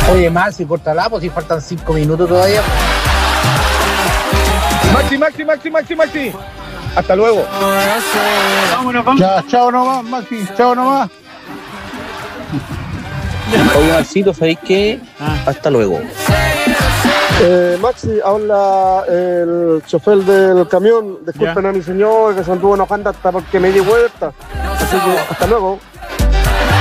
Oye, Maxi, córtala, pues si faltan 5 minutos todavía. Maxi. Hasta luego. Vámonos, vamos. Ya, chao nomás, Maxi, chao nomás. Oye, Maxito, ¿sabéis qué? Hasta luego. Maxi, habla el chofer del camión. Disculpen a mi señor que se anduvo enojando hasta porque me di vuelta. Así que hasta luego.